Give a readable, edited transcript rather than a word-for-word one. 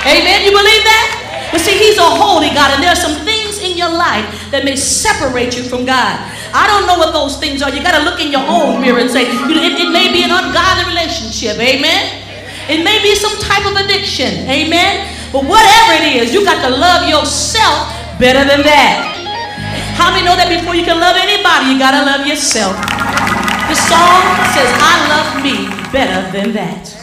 Amen. You believe that? But see, he's a holy God, and there are some things in your life that may separate you from God. I don't know what those things are. You got to look in your own mirror and say, it may be an ungodly relationship. Amen. It may be some type of addiction. Amen. But whatever it is, you got to love yourself better than that. How many know that before you can love anybody, you got to love yourself? The song says, I love me better than that.